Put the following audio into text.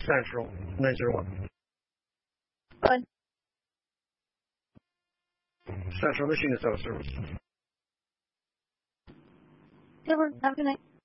Central 901. Good. Central Michigan is out of service. Silver, have a good night.